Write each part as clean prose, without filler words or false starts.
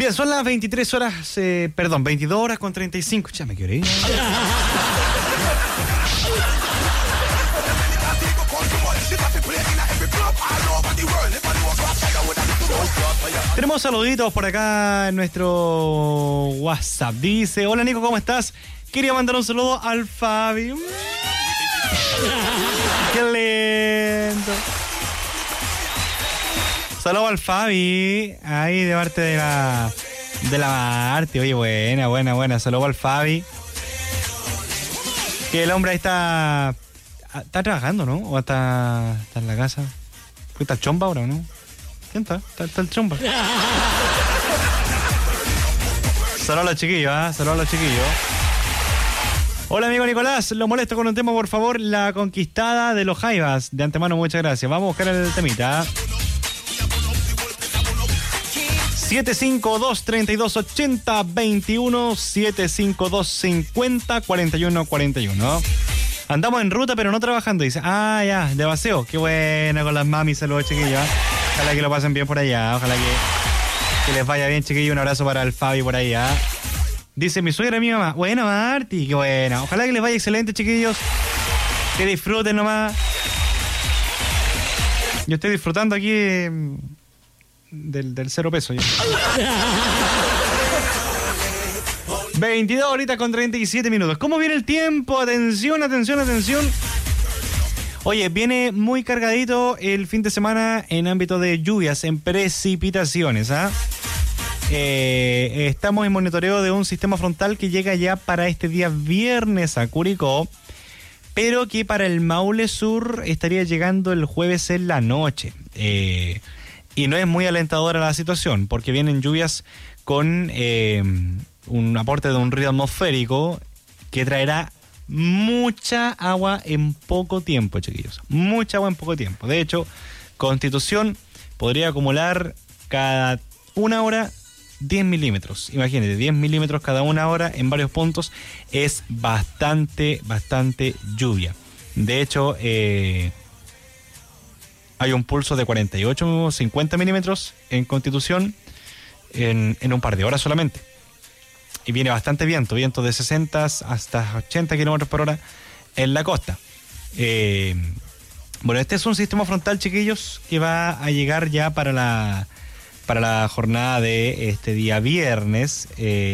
Bien, son las 22 horas con 35. Ya me quiero ir. Tenemos saluditos por acá en nuestro WhatsApp. Dice, hola Nico, ¿cómo estás? Quería mandar un saludo al Fabi. ¡Qué lindo! Saludo al Fabi, ahí de parte de la arte. Oye, buena. Saludo al Fabi. Que el hombre ahí está trabajando, ¿no? ¿O está en la casa? ¿Está el chomba ahora o no? ¿Quién está? Está el chomba. Saludos a los chiquillos, Saludos a los chiquillos. Hola amigo Nicolás, lo molesto con un tema, por favor. La conquistada de los Jaivas. De antemano, muchas gracias. Vamos a buscar el temita. 752-3280-21 752-50-41-41. Andamos en ruta, pero no trabajando, dice. Ah, ya, de paseo. Qué buena con las mamis, saludos chiquillos. Ojalá que lo pasen bien por allá. Ojalá que les vaya bien, chiquillos. Un abrazo para el Fabi por allá. Dice mi suegra y mi mamá. Bueno, Marti, qué buena. Ojalá que les vaya excelente, chiquillos. Que disfruten nomás. Yo estoy disfrutando aquí del 0 peso. 22 horitas con 37 minutos. ¿Cómo viene el tiempo? Atención. Oye, viene muy cargadito el fin de semana en ámbito de lluvias, en precipitaciones, estamos en monitoreo de un sistema frontal que llega ya para este día viernes a Curicó, pero que para el Maule Sur estaría llegando el jueves en la noche. Y no es muy alentadora la situación, porque vienen lluvias con un aporte de un río atmosférico que traerá mucha agua en poco tiempo, chiquillos. Mucha agua en poco tiempo. De hecho, Constitución podría acumular cada una hora 10 milímetros. Imagínate, 10 milímetros cada una hora en varios puntos es bastante lluvia. De hecho, hay un pulso de 48, 50 milímetros en Constitución en un par de horas solamente. Y viene bastante viento de 60 hasta 80 kilómetros por hora en la costa. Bueno, este es un sistema frontal, chiquillos, que va a llegar ya para la jornada de este día viernes.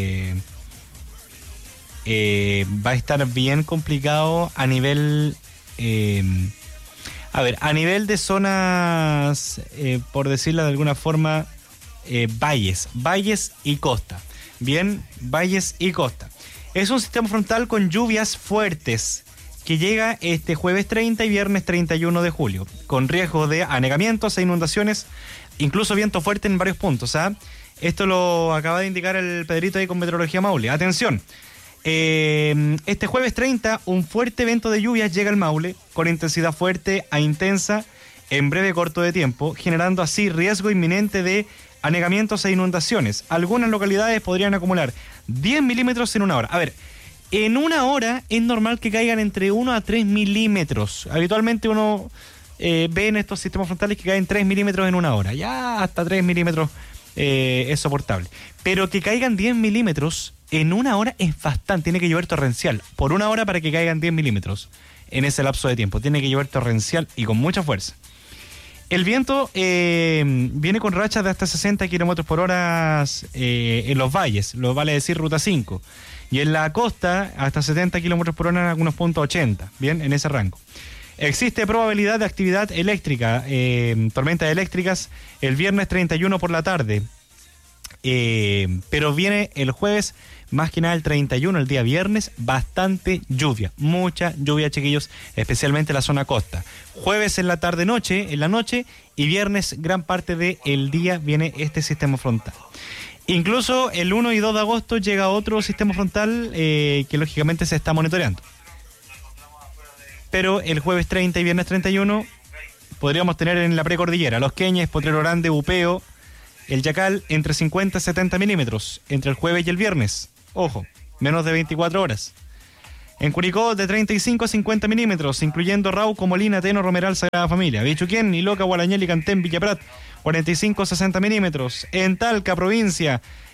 Va a estar bien complicado a nivel... a nivel de zonas, por decirlo de alguna forma, valles y costa. Bien, valles y costa. Es un sistema frontal con lluvias fuertes que llega este jueves 30 y viernes 31 de julio, con riesgo de anegamientos e inundaciones, incluso viento fuerte en varios puntos. Esto lo acaba de indicar el Pedrito ahí con Meteorología Maule. Atención, este jueves 30 un fuerte evento de lluvias llega al Maule con intensidad fuerte a intensa en breve corto de tiempo, generando así riesgo inminente de anegamientos e inundaciones. Algunas localidades podrían acumular 10 milímetros en una hora. A ver, en una hora es normal que caigan entre 1 a 3 milímetros. Habitualmente uno ve en estos sistemas frontales que caen 3 milímetros en una hora. Ya hasta 3 milímetros es soportable. Pero que caigan 10 milímetros en una hora es bastante. Tiene que llover torrencial por una hora para que caigan 10 milímetros en ese lapso de tiempo. Tiene que llover torrencial y con mucha fuerza. El viento viene con rachas de hasta 60 kilómetros por hora en los valles, lo vale decir ruta 5. Y en la costa hasta 70 kilómetros por hora en algunos puntos 80, bien, en ese rango. Existe probabilidad de actividad eléctrica, tormentas eléctricas el viernes 31 por la tarde. Pero viene el jueves, más que nada el 31, el día viernes, bastante lluvia, mucha lluvia, chiquillos, especialmente en la zona costa. Jueves en la tarde-noche, en la noche, y viernes gran parte del día viene este sistema frontal. Incluso el 1 y 2 de agosto llega otro sistema frontal que lógicamente se está monitoreando. Pero el jueves 30 y viernes 31 podríamos tener en la precordillera Los Queñes, Potrero Grande, Upeo, el Yacal entre 50 y 70 milímetros entre el jueves y el viernes. Ojo, menos de 24 horas. En Curicó de 35 a 50 milímetros, incluyendo Rauco, Molina, Teno, Romeral, Sagrada Familia. Bichuquén, Iloca, Gualañel y Cantén, Villaprat, 45 a 60 milímetros. En Talca, provincia,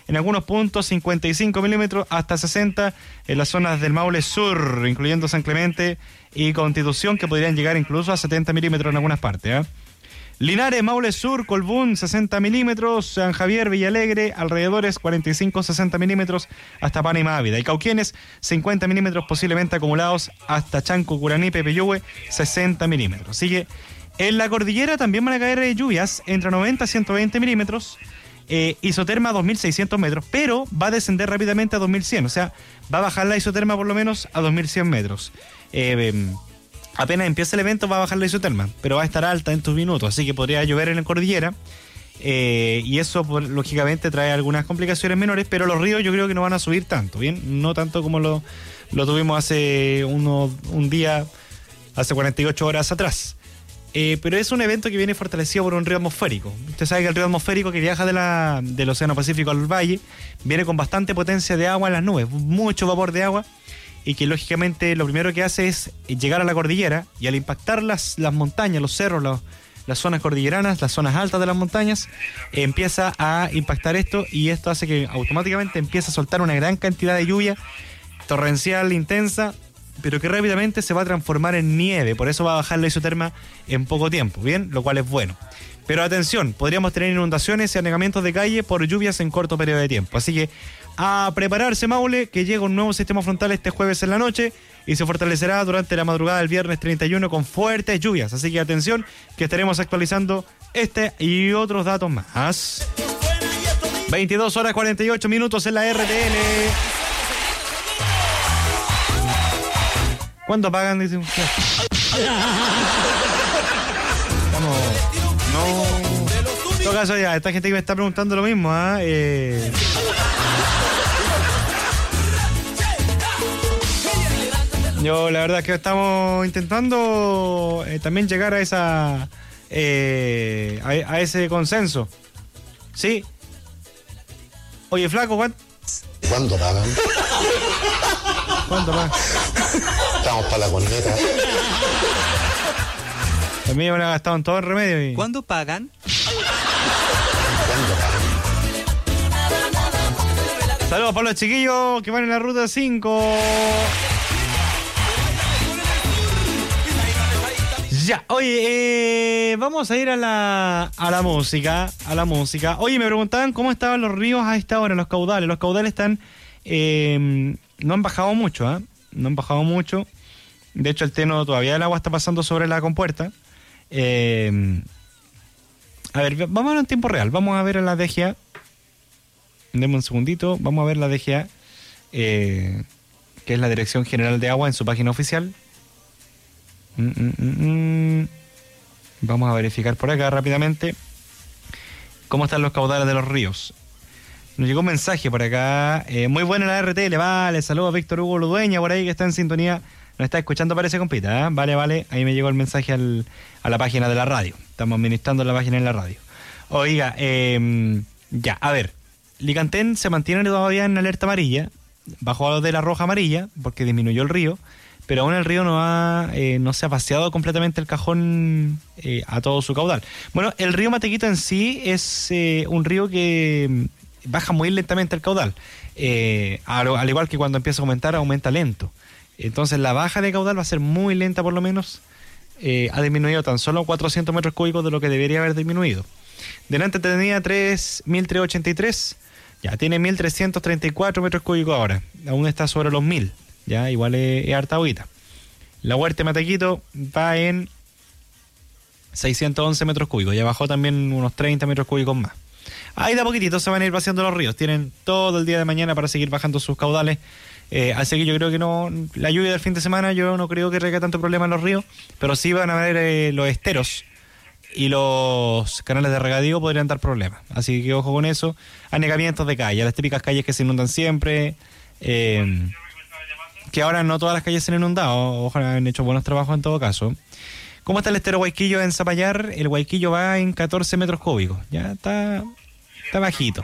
en algunos puntos 55 milímetros hasta 60 en las zonas del Maule Sur, incluyendo San Clemente y Constitución, que podrían llegar incluso a 70 milímetros en algunas partes. Linares, Maule Sur, Colbún, 60 milímetros, San Javier, Villalegre, alrededores 45-60 milímetros hasta Pana y Mávida. Y Cauquienes, 50 milímetros posiblemente acumulados hasta Chanco, Curaní, Pepeyúgue, 60 milímetros. Sigue. En la cordillera también van a caer lluvias entre 90 y 120 milímetros, isoterma a 2.600 metros, pero va a descender rápidamente a 2.100, o sea, va a bajar la isoterma por lo menos a 2.100 metros. Apenas empieza el evento va a bajar la isoterma, pero va a estar alta en tus minutos, así que podría llover en la cordillera, y eso lógicamente trae algunas complicaciones menores, pero los ríos yo creo que no van a subir tanto, ¿bien? No tanto como lo tuvimos hace un día, hace 48 horas atrás. Pero es un evento que viene fortalecido por un río atmosférico. Usted sabe que el río atmosférico que viaja del Océano Pacífico al valle viene con bastante potencia de agua en las nubes, mucho vapor de agua, y que lógicamente lo primero que hace es llegar a la cordillera, y al impactar las montañas, los cerros, las zonas cordilleranas, las zonas altas de las montañas, empieza a impactar esto, y esto hace que automáticamente empiece a soltar una gran cantidad de lluvia torrencial, intensa, pero que rápidamente se va a transformar en nieve. Por eso va a bajar la isoterma en poco tiempo, ¿bien? Lo cual es bueno. Pero atención, podríamos tener inundaciones y anegamientos de calle por lluvias en corto periodo de tiempo. Así que a prepararse, Maule, que llega un nuevo sistema frontal este jueves en la noche y se fortalecerá durante la madrugada del viernes 31 con fuertes lluvias. Así que atención, que estaremos actualizando este y otros datos más. 22 horas 48 minutos en la RTL. ¿Cuándo pagan? Dice. Vamos. No. En todo caso, ya, esta gente que me está preguntando lo mismo, Yo la verdad es que estamos intentando también llegar a esa a ese consenso. Sí. Oye, flaco, ¿cuándo pagan? ¿Cuándo pagan? Estamos para la corneta. A mí me han gastado en todo el remedio. ¿Cuándo pagan? ¿Cuándo pagan? Saludos para los chiquillos que van en la ruta 5. Ya, oye, vamos a ir a la música. Oye, me preguntaban cómo estaban los ríos a esta hora, los caudales. Los caudales están, no han bajado mucho, No han bajado mucho. De hecho, el Teno todavía el agua está pasando sobre la compuerta. A ver, vamos a ver en tiempo real. Vamos a ver a la DGA. Deme un segundito. Vamos a ver la DGA, que es la Dirección General de Agua, en su página oficial. Vamos a verificar por acá rápidamente cómo están los caudales de los ríos. Nos llegó un mensaje por acá. Muy buena la RTL, vale. Saludos a Víctor Hugo Ludueña por ahí, que está en sintonía. Nos está escuchando, parece, compita. Vale. Ahí me llegó el mensaje a la página de la radio. Estamos administrando la página en la radio. Oiga, ya, a ver. Licantén se mantiene todavía en alerta amarilla. Bajó de la roja amarilla porque disminuyó el río. Pero aún el río no se ha vaciado completamente el cajón a todo su caudal. Bueno, el río Matequito en sí es un río que baja muy lentamente el caudal. Al igual que cuando empieza a aumentar, aumenta lento. Entonces la baja de caudal va a ser muy lenta, por lo menos. Ha disminuido tan solo 400 metros cúbicos de lo que debería haber disminuido. Delante tenía 1.383, ya tiene 1.334 metros cúbicos ahora. Aún está sobre los 1.000. Ya, igual es harta agüita. La huerta de Matequito va en 611 metros cúbicos. Ya bajó también unos 30 metros cúbicos más. Ahí de a poquitito se van a ir vaciando los ríos. Tienen todo el día de mañana para seguir bajando sus caudales. Así que yo creo que no, la lluvia del fin de semana yo no creo que traiga tanto problema en los ríos. Pero sí van a haber los esteros y los canales de regadío podrían dar problemas. Así que ojo con eso. Anegamientos de calle, las típicas calles que se inundan siempre. Que ahora no todas las calles se han inundado. Ojalá han hecho buenos trabajos en todo caso. ¿Cómo está el estero Guayquillo en Zapallar? El Guayquillo va en 14 metros cúbicos. Ya está bajito.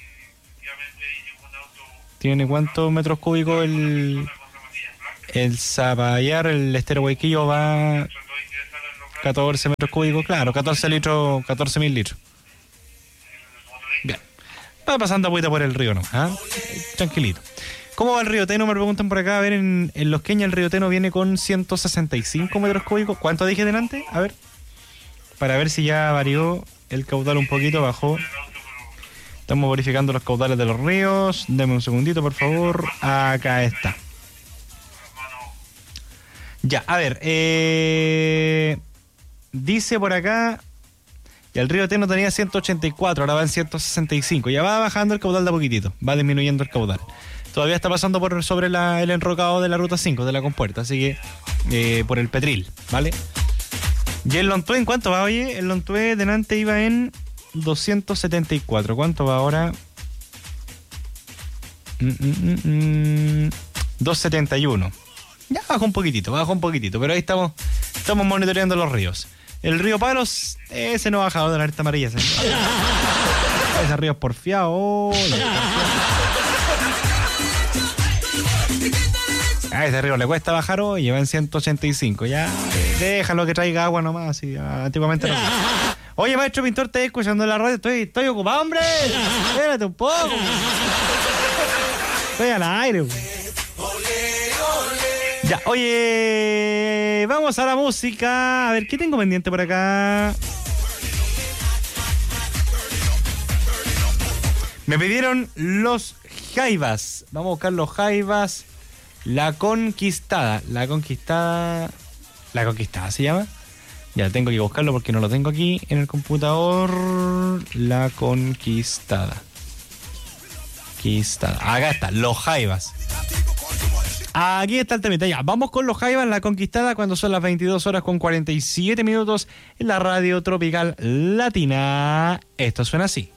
¿Tiene cuántos metros cúbicos el Zapallar? El estero Guayquillo va 14 metros cúbicos. Claro, 14 litros, 14.000 litros. Bien. Va pasando agüita por el río, ¿no? ¿Ah? Tranquilito. ¿Cómo va el río Teno? Me preguntan por acá. A ver, en Los Queñas el río Teno viene con 165 metros cúbicos. ¿Cuánto dije delante? A ver. Para ver si ya varió el caudal un poquito, bajó. Estamos verificando los caudales de los ríos. Deme un segundito, por favor. Acá está. Ya, a ver. Dice por acá... Y el río Teno tenía 184, ahora va en 165. Ya va bajando el caudal de a poquitito. Va disminuyendo el caudal. Todavía está pasando por sobre el enrocado de la ruta 5, de la compuerta. Así que por el Petril, ¿vale? ¿Y el Lontué en cuánto va? Oye, el Lontué delante iba en 274. ¿Cuánto va ahora? 271. Ya bajó un poquitito, pero ahí estamos monitoreando los ríos. El río Palos, ese no ha bajado de la alerta amarilla. Ese río es porfiado. A ese río le cuesta bajar hoy, lleva en 185. Ya, déjalo que traiga agua nomás. Y, antiguamente no. Oye, maestro pintor, ¿estás escuchando la radio? Estoy ocupado, hombre. Espérate un poco. Estoy al aire. Ya, oye, vamos a la música. A ver, ¿qué tengo pendiente por acá? Me pidieron los Jaivas. Vamos a buscar los Jaivas. La Conquistada se llama. Ya tengo que buscarlo porque no lo tengo aquí en el computador. La Conquistada. Acá está, los Jaivas. Aquí está el temita. Ya, vamos con los Jaivas, La Conquistada, cuando son las 22 horas con 47 minutos en la radio tropical latina. Esto suena así.